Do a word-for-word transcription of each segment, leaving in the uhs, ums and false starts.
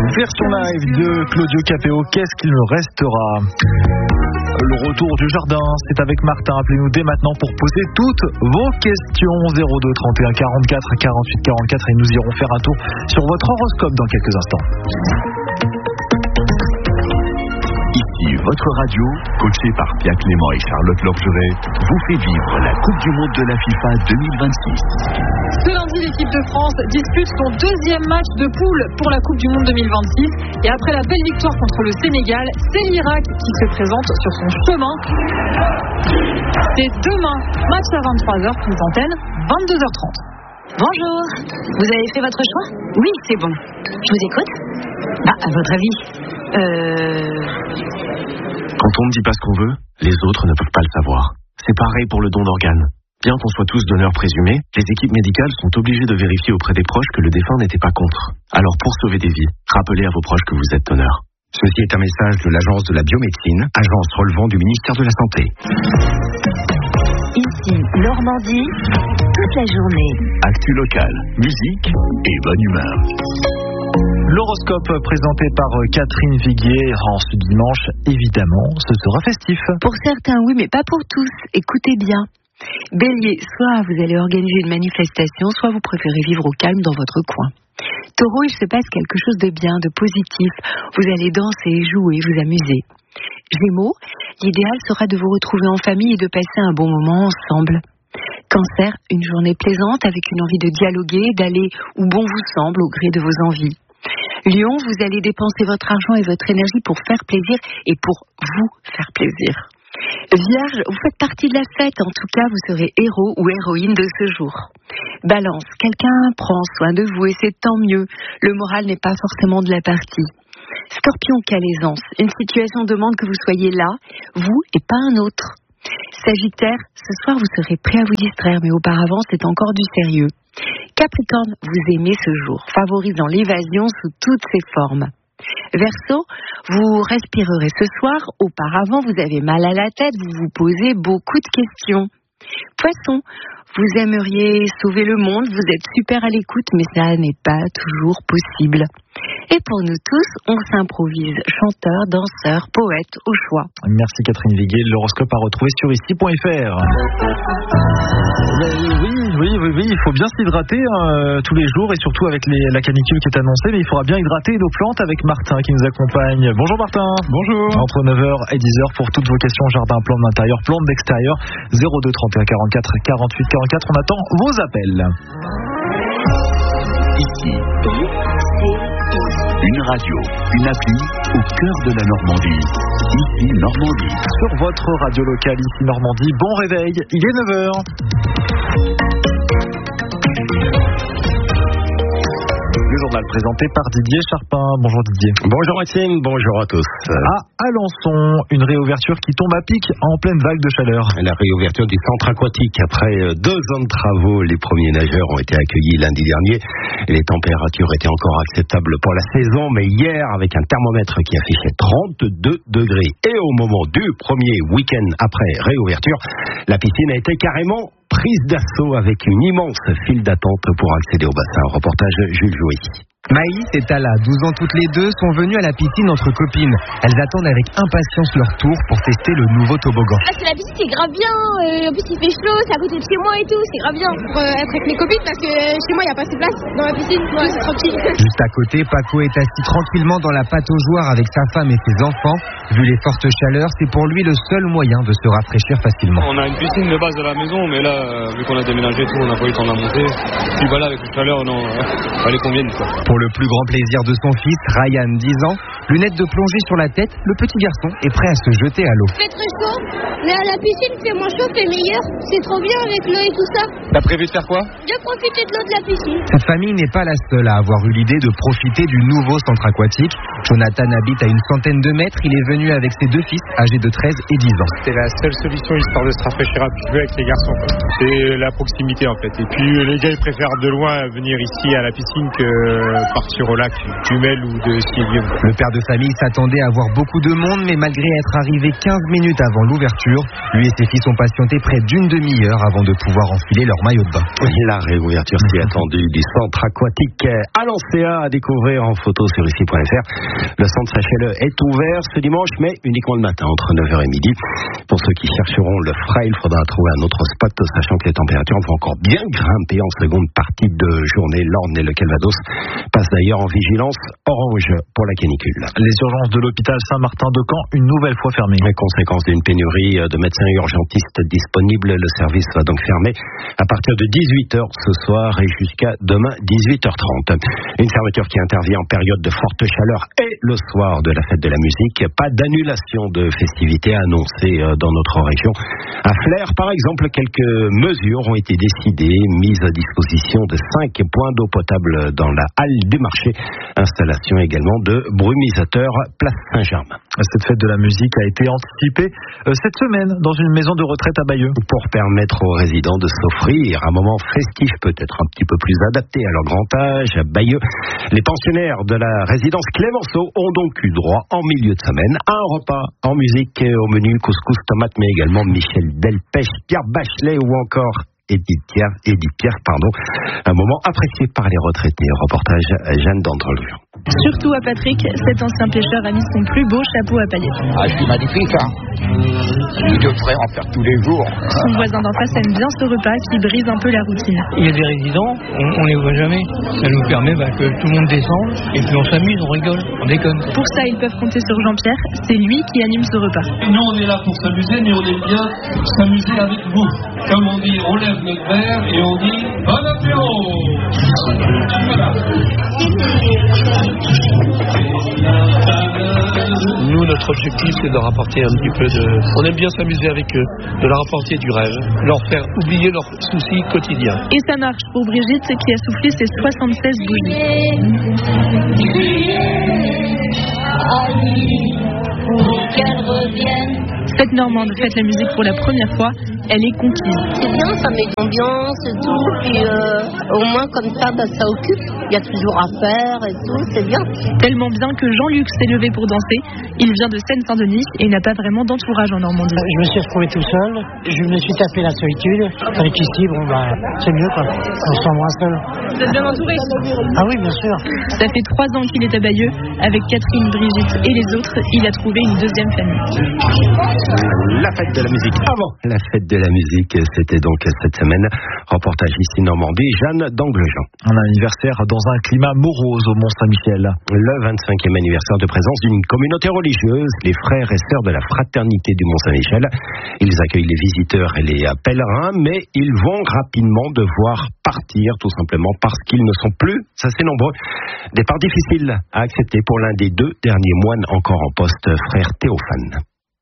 Version live de Claudio Capéo, qu'est-ce qu'il me restera ? Le retour du jardin, c'est avec Martin. Appelez-nous dès maintenant pour poser toutes vos questions. zéro deux trente et un quarante-quatre quarante-huit quarante-quatre et nous irons faire un tour sur votre horoscope dans quelques instants. Ici votre radio, coachée par Pia Clément et Charlotte Lorgeret, vous fait vivre la Coupe du Monde de la FIFA deux mille vingt-six. Ce lundi, l'équipe de France dispute son deuxième match de poule pour la Coupe du Monde deux mille vingt-six. Et après la belle victoire contre le Sénégal, c'est l'Irak qui se présente sur son chemin. C'est demain, match à vingt-trois heures, prise d'antenne, vingt-deux heures trente. Bonjour, vous avez fait votre choix ? Oui, c'est bon. Je vous écoute. Ah, à votre avis Euh... Quand on ne dit pas ce qu'on veut, les autres ne peuvent pas le savoir. C'est pareil pour le don d'organes. Bien qu'on soit tous donneurs présumés, les équipes médicales sont obligées de vérifier auprès des proches que le défunt n'était pas contre. Alors pour sauver des vies, rappelez à vos proches que vous êtes donneur. Ceci est un message de l'Agence de la biomédecine, agence relevant du ministère de la Santé. Ici, Normandie, toute la journée. Actu locale, musique et bonne humeur. L'horoscope présenté par Catherine Viguier en ce dimanche, évidemment, ce sera festif. Pour certains, oui, mais pas pour tous. Écoutez bien. Bélier, soit vous allez organiser une manifestation, soit vous préférez vivre au calme dans votre coin. Taureau, il se passe quelque chose de bien, de positif. Vous allez danser, jouer, vous amuser. Gémeaux, l'idéal sera de vous retrouver en famille et de passer un bon moment ensemble. Cancer, une journée plaisante avec une envie de dialoguer, d'aller où bon vous semble au gré de vos envies. Lion, vous allez dépenser votre argent et votre énergie pour faire plaisir et pour vous faire plaisir. Vierge, vous faites partie de la fête, en tout cas vous serez héros ou héroïne de ce jour. Balance, quelqu'un prend soin de vous et c'est tant mieux, le moral n'est pas forcément de la partie. Scorpion, calaisance, une situation demande que vous soyez là, vous et pas un autre. Sagittaire, ce soir vous serez prêt à vous distraire, mais auparavant c'est encore du sérieux. Capricorne, vous aimez ce jour, favorisant l'évasion sous toutes ses formes. Verseau, vous respirerez ce soir, auparavant vous avez mal à la tête, vous vous posez beaucoup de questions. Poisson, vous aimeriez sauver le monde, vous êtes super à l'écoute, mais ça n'est pas toujours possible. Et pour nous tous, on s'improvise chanteur, danseur, poète au choix. Merci Catherine Viguier, l'horoscope à retrouver sur ici point f r. Oui, oui, oui, oui, il faut bien s'hydrater hein, tous les jours et surtout avec les, la canicule qui est annoncée, mais il faudra bien hydrater nos plantes avec Martin qui nous accompagne. Bonjour Martin. Bonjour. Entre neuf heures et dix heures pour toutes vos questions jardin, plantes d'intérieur, plantes d'extérieur. zéro deux trente et un quarante-quatre quarante-huit quarante-quatre, on attend vos appels. Ici, une radio, une appli au cœur de la Normandie. Ici Normandie. Sur votre radio locale, ici Normandie, bon réveil, il est neuf heures. Le journal présenté par Didier Charpin. Bonjour Didier. Bonjour Maxime, bonjour à tous. À Alençon, une réouverture qui tombe à pic en pleine vague de chaleur. La réouverture du centre aquatique. Après deux ans de travaux, les premiers nageurs ont été accueillis lundi dernier. Les températures étaient encore acceptables pour la saison, mais hier, avec un thermomètre qui affichait trente-deux degrés, et au moment du premier week-end après réouverture, la piscine a été carrément prise d'assaut avec une immense file d'attente pour accéder au bassin. Reportage Jules Jouy. Maïs et Tala, douze ans toutes les deux, sont venues à la piscine entre copines. Elles attendent avec impatience leur tour pour tester le nouveau toboggan. Parce que la piscine c'est grave bien, euh, en plus il fait chaud, c'est à côté de chez moi et tout, c'est grave bien pour euh, être avec mes copines parce que euh, chez moi il n'y a pas assez de place dans la piscine, moi c'est tranquille. Juste à côté, Paco est assis tranquillement dans la pataugeoire avec sa femme et ses enfants. Vu les fortes chaleurs, c'est pour lui le seul moyen de se rafraîchir facilement. On a une piscine de base à la maison, mais là, euh, vu qu'on a déménagé et tout, on n'a pas eu le temps de la monter. Puis voilà, avec la chaleur, non, euh, fallait qu'on vienne quoi. Pour le plus grand plaisir de son fils, Ryan, dix ans, lunettes de plongée sur la tête, le petit garçon est prêt à se jeter à l'eau. Il fait très chaud, mais à la piscine c'est moins chaud, c'est meilleur, c'est trop bien avec l'eau et tout ça. T'as prévu de faire quoi? Bien profiter de l'eau de la piscine. Cette famille n'est pas la seule à avoir eu l'idée de profiter du nouveau centre aquatique. Jonathan habite à une centaine de mètres, il est venu avec ses deux fils âgés de treize et dix ans. C'est la seule solution histoire de se rafraîchir un petit peu avec les garçons. C'est la proximité en fait. Et puis les gars ils préfèrent de loin venir ici à la piscine que partir au lac Jumelle ou de Sillon. Le père de famille s'attendait à voir beaucoup de monde, mais malgré être arrivé quinze minutes avant l'ouverture, lui et ses fils ont patienté près d'une demi-heure avant de pouvoir enfiler leur maillot de bain. La réouverture si attendue du centre aquatique à Lancéa à découvrir en photo sur ici point f r. Le centre, sachez-le, est ouvert ce dimanche, mais uniquement le matin, entre neuf heures et midi. Pour ceux qui chercheront le frais, il faudra trouver un autre spot, sachant que les températures vont encore bien grimper en seconde partie de journée. L'Orne et le Calvados passent d'ailleurs en vigilance orange pour la canicule. Les urgences de l'hôpital Saint-Martin de Caen, une nouvelle fois fermées. Les conséquences d'une pénurie de médecins urgentistes disponibles, le service va donc fermer à partir de dix-huit heures ce soir et jusqu'à demain dix-huit heures trente. Une fermeture qui intervient en période de forte chaleur et le soir de la fête de la musique. Pas d'annulation de festivités annoncées dans notre région. À Flers, par exemple, quelques mesures ont été décidées, mise à disposition de cinq points d'eau potable dans la halle du marché. Installation également de brumisateurs place Saint-Germain. Cette fête de la musique a été anticipée cette semaine dans une maison de retraite à Bayeux. Pour permettre aux résidents de s'offrir un moment festif peut-être un petit peu plus adapté à leur grand âge, à Bayeux, les pensionnaires de la résidence Clémenceau ont donc eu droit en milieu de semaine à un repas en musique au menu couscous tomate, mais également Michel Delpech, Pierre Bachelet ou encore Edith Pierre, Edith Pierre, pardon. Un moment apprécié par les retraités. Reportage Jeanne d'Andrelu. Surtout à Patrick, cet ancien pêcheur a mis son plus beau chapeau à paillettes. Ah, c'est magnifique, hein. Il devrait en faire tous les jours. Son voisin d'en face aime bien ce repas qui brise un peu la routine. Il y a des résidents, on, on les voit jamais. Ça nous permet bah, que tout le monde descende et puis on s'amuse, on rigole, on déconne. Pour ça, ils peuvent compter sur Jean-Pierre. C'est lui qui anime ce repas. Nous, on est là pour s'amuser, mais on aime bien s'amuser avec vous. Comme on dit, on lève notre verre et on dit bon apéro. Voilà. Nous, notre objectif, c'est de leur apporter un petit peu de... On aime bien s'amuser avec eux, de leur apporter du rêve, leur faire oublier leurs soucis quotidiens. Et ça marche pour Brigitte qui a soufflé ses soixante-seize bougies. Cette Normande fête la musique pour la première fois, elle est conquise. C'est bien, ça met l'ambiance et tout, puis euh, au moins comme ça, bah, ça occupe. Il y a toujours à faire et tout, c'est bien. Tellement bien que Jean-Luc s'est levé pour danser. Il vient de Seine-Saint-Denis et n'a pas vraiment d'entourage en Normandie. Je me suis retrouvé tout seul, je me suis tapé la solitude. Avec ici, bon bah, c'est mieux quoi, on se sent moins seul. Vous êtes bien entouré? Ah oui, bien sûr. Ça fait trois ans qu'il est à Bayeux. Avec Catherine, Brigitte et les autres, il a trouvé une deuxième famille. La fête de la musique. Avant la fête de la musique, c'était donc cette semaine. Reportage ici Normandie, Jeanne d'Anglejean. Un anniversaire dans un climat morose au Mont-Saint-Michel. Le vingt-cinquième anniversaire de présence d'une communauté religieuse, les frères et sœurs de la fraternité du Mont-Saint-Michel. Ils accueillent les visiteurs et les pèlerins, mais ils vont rapidement devoir partir, tout simplement parce qu'ils ne sont plus assez nombreux. Départ difficile à accepter pour l'un des deux derniers moines encore en poste, frère Théophane.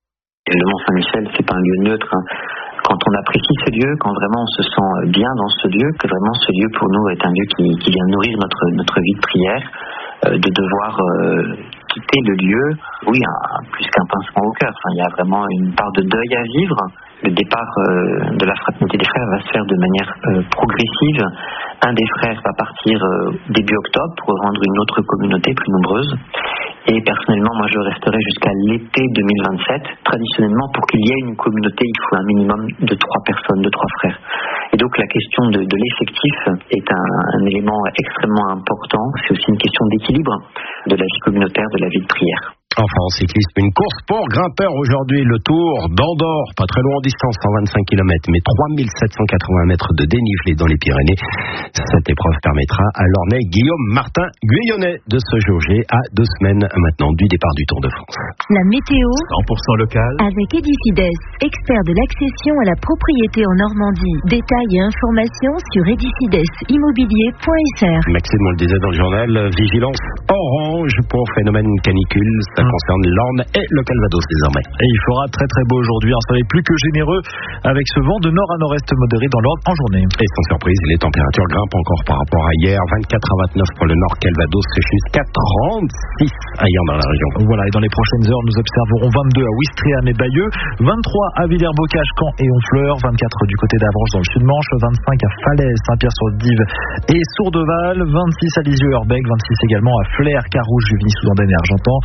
Le Mont-Saint-Michel, c'est pas un lieu neutre. Hein. Quand on apprécie ce lieu, quand vraiment on se sent bien dans ce lieu, que vraiment ce lieu pour nous est un lieu qui, qui vient nourrir notre, notre vie de prière, euh, de devoir euh, quitter le lieu, oui, un, plus qu'un pincement au cœur. Enfin, il y a vraiment une part de deuil à vivre. Le départ euh, de la fraternité des frères va se faire de manière euh, progressive. Un des frères va partir euh, début octobre pour rejoindre une autre communauté plus nombreuse. Et personnellement, moi, je resterai jusqu'à l'été deux mille vingt-sept. Traditionnellement, pour qu'il y ait une communauté, il faut un minimum de trois personnes, de trois frères. Et donc, la question de, de l'effectif est un, un élément extrêmement important. C'est aussi une question d'équilibre de la vie communautaire, de la vie de prière. Enfin, en cyclisme, une course pour grimpeurs aujourd'hui, le Tour d'Andorre, pas très loin en distance, cent vingt-cinq kilomètres, mais trois mille sept cent quatre-vingts mètres de dénivelé dans les Pyrénées. Cette épreuve permettra à l'Ornais Guillaume Martin Guyonnet de se jauger à deux semaines maintenant du départ du Tour de France. La météo cent pour cent local avec Edicides, expert de l'accession à la propriété en Normandie. Détails et informations sur edicides immobilier point f r. Maxime, on le disait dans le journal, vigilance orange pour phénomène canicule. Ça concerne l'Orne et le Calvados désormais. Et il fera très très beau aujourd'hui, un soleil plus que généreux avec ce vent de nord à nord-est modéré dans l'Orne en journée. Et sans surprise, les températures grimpent encore par rapport à hier, vingt-quatre à vingt-neuf pour le nord Calvados, jusqu'à trente-six ailleurs dans la région. Voilà, et dans les prochaines heures, nous observerons vingt-deux à Ouistreham et Bayeux, vingt-trois à Villers-Bocage, Caen et Honfleur, vingt-quatre du côté d'Avranches dans le Sud-Manche, vingt-cinq à Falaise, Saint-Pierre-sur-Dive et Sourdeval, vingt-six à Lisieux-Urbec, vingt-six également à Flers, Carouge, Juvigny-sous-Andaine et Argentan, vingt-huit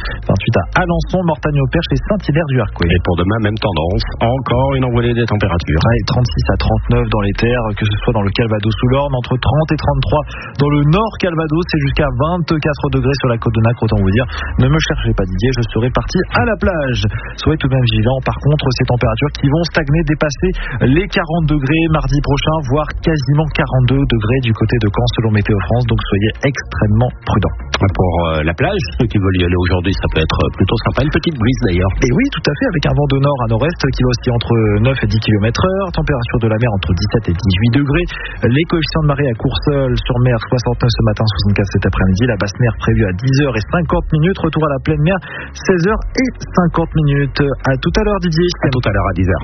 Ensuite à Alençon, Mortagne-au-Perche et Saint-Hilaire-du-Harcouët. Et pour demain, même tendance. Encore une envolée des températures. Ouais, trente-six à trente-neuf dans les terres, que ce soit dans le Calvados ou l'Orne, entre trente et trente-trois dans le nord Calvados, c'est jusqu'à vingt-quatre degrés sur la côte de Nacre, autant vous dire. Ne me cherchez pas Didier, je serai parti à la plage. Soyez tout de même vigilants. Par contre, ces températures qui vont stagner, dépasser les quarante degrés mardi prochain, voire quasiment quarante-deux degrés du côté de Caen selon Météo France. Donc soyez extrêmement prudents. Pour euh, la plage, ceux qui veulent y aller aujourd'hui, ça peut être plutôt sympa. Une petite brise d'ailleurs. Et oui, tout à fait, avec un vent de nord à nord-est qui va osciller entre neuf et dix kilomètres heure. Température de la mer entre dix-sept et dix-huit degrés. Les coefficients de marée à Courseulles-sur-Mer, soixante-neuf ce matin, soixante-quatre cet après-midi. La basse mer prévue à dix heures cinquante. Retour à la pleine mer, seize heures cinquante. À tout à l'heure Didier. À tout à l'heure à dix heures.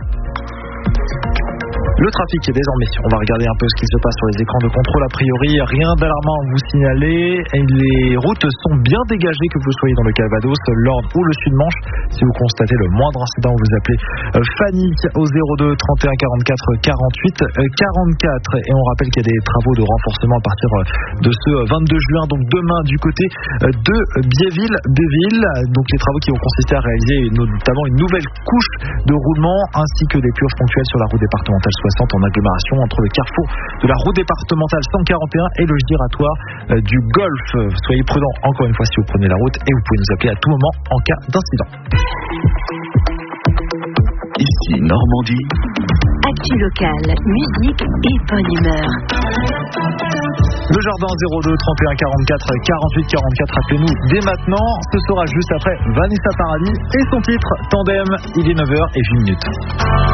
Le trafic est désormais, on va regarder un peu ce qui se passe sur les écrans de contrôle. A priori, rien d'alarmant à vous signaler. Et les routes sont bien dégagées, que vous soyez dans le Calvados, l'Orne ou le Sud-Manche. Si vous constatez le moindre incident, vous appelez Fanny au zéro deux trente et un quarante-quatre quarante-huit quarante-quatre. Et on rappelle qu'il y a des travaux de renforcement à partir de ce vingt-deux juin, donc demain, du côté de Biéville-Béville. Donc les travaux qui vont consister à réaliser notamment une nouvelle couche de roulement ainsi que des purges ponctuelles sur la route départementale en agglomération entre le carrefour de la route départementale cent quarante et un et le giratoire euh, du Golfe. Soyez prudents encore une fois si vous prenez la route et vous pouvez nous appeler à tout moment en cas d'incident. Ici Normandie. Actu locale, musique et bonne humeur. Le Jardin zéro deux trente et un quarante-quatre quarante-huit quarante-quatre, appelez-nous dès maintenant. Ce sera juste après Vanessa Paradis et son titre Tandem. Il est neuf heures huit minutes.